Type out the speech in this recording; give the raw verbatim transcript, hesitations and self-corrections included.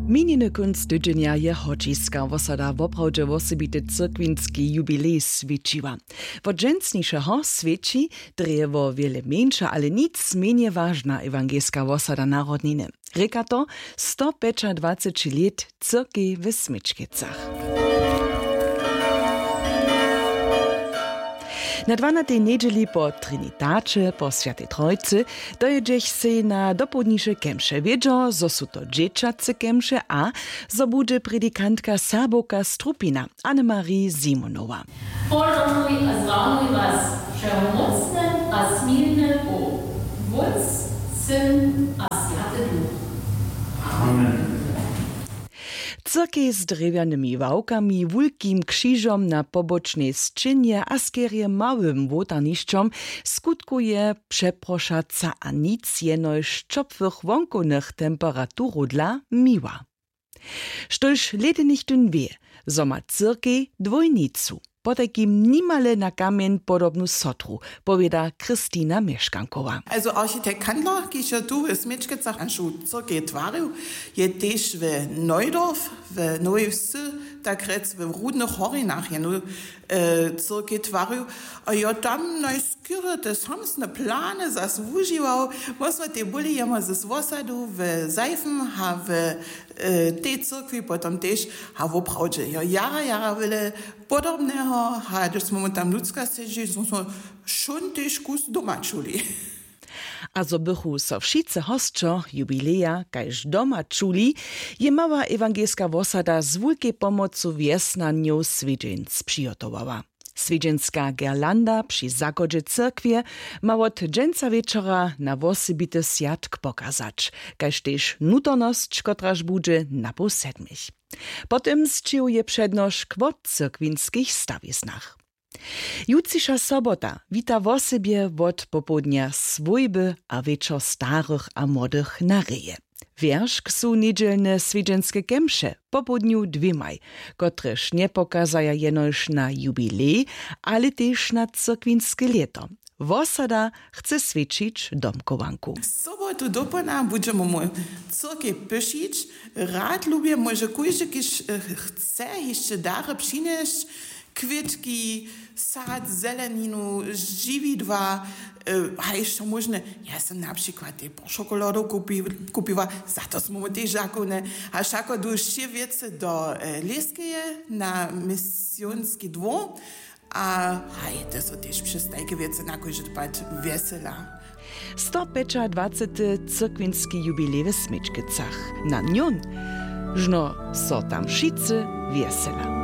Mininy kunst tydzienia je hočiska, wosada woprawdźe wosebity cyrkwinski jubilej svědčiła. Wot dżęsnišeho svědči dreje wo wiele mniejsza, ale nic mniej ważna ewangelska wosada narodniny. Reka to sto dwadzieścia pięć let cyrkwi w Smyczkicach. Na dvanatej niedzieli po Trinitacie, po Świętej Trojcy, dojedziech se na dopodnisze kemše. Wiedzio, zo su to dzieciace kemše, a zo bude predikantka Saboka Strupina, Annemarie Simonowa. Požaluj a zranuj was, všeomocne a smilne Bóg, Wódz, Syn a Święty Duch. Amen. Cyrkej z drewianymi wałkami, wulkim krzyżom na pobocznej sczynie a skierje małym wotarnišćom skutkuje przeproszaca a nic jenož czopwych wonkonych temperaturu dla miła. Štož ledenych dun wie, zo ma cyrkej dwojnicu, po takim nimale na kamień podobnu sotru, powiada Kristina Mieszkankowa. Also architekt Kandler, ki się tu w Smyczkicach anszu cyrkej twarił, je też w Neudorf, w Nowej Wsy, tak rec w Rudnych Horinach, je nu e, cyrkej twarił, a ja tam na skóry te samsne plany zas używał, można te byli jema z wasadu w Seifen, ha w e, tej cyrkwi potem też ha w oprawdzie. Ja jara, jara wyle podobnego, ha das momentan ludzka seži, smo šun też kus doma čuli. Also bychu so wszyscy hostčo jubileja, kaž doma čuli, je mała ewangelska wosada z wulkiej pomocu wjesnaniu swiedźenc przygotowała. Swiedźenska gerlanda przy zakodzie cyrkwie ma od dżęca wieczora na wosebity światk pokazać, kaž też nutorność, kotraż budzie na pół sedmich. Potem zczyłuje przednosz kwot cyrkwinskich stawiznach. Jutrzejsza sobota wita wosebie wot popodnia swójby a wieczor starych a młodych na reje. Wierszk su niedzielne swiedźenskie kemše popodniu dwiemaj, kotreż nie pokazaja jenoż na jubilej, ale też na cyrkwinskie leto. Wosada chce svědčić domkowanku. W sobotu dopona budeme mu cyrkej pyszyć. Rad lubię, może kujże, kiż chce jeszcze dary przynieść, kwitki, sad, zeleninu, żywidła, a jeszcze można, ja sam na przykład te szokoladę kupi, kupiła, za to smo te żakone, a szako du się wiece do Leskeje na misjonski dwór, a hej, to są też przystajki wiece, na kojże dbać wesela. sto dwadzieścia pięć cyrkwinski jubilej w Smyczkicach. Na nion, żno so tam wszyscy wesela.